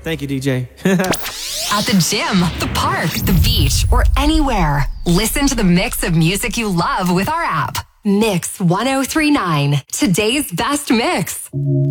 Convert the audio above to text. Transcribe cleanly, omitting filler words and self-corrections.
Thank you, DJ. At the gym, the park, the beach, or anywhere. Listen to the mix of music you love with our app. Mix 1039. Today's best mix.